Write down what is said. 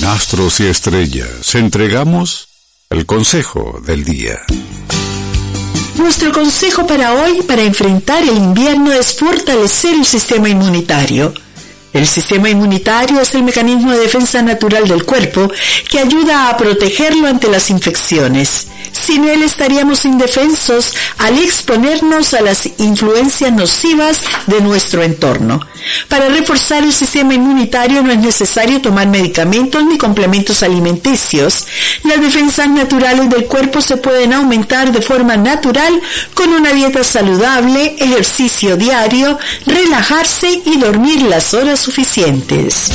Astros y estrellas, entregamos el consejo del día. Nuestro consejo para hoy, para enfrentar el invierno, es fortalecer el sistema inmunitario. El sistema inmunitario es el mecanismo de defensa natural del cuerpo que ayuda a protegerlo ante las infecciones. Sin él estaríamos indefensos al exponernos a las influencias nocivas de nuestro entorno. Para reforzar el sistema inmunitario no es necesario tomar medicamentos ni complementos alimenticios. Las defensas naturales del cuerpo se pueden aumentar de forma natural con una dieta saludable, ejercicio diario, relajarse y dormir las horas suficientes.